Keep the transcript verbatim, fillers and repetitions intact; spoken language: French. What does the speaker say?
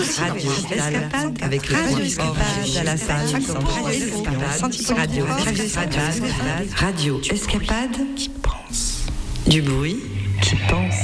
Radio Escapade avec Radio Escapade à la salle. Radio Escapade. Radio Escapade qui pense. Du bruit qui pense.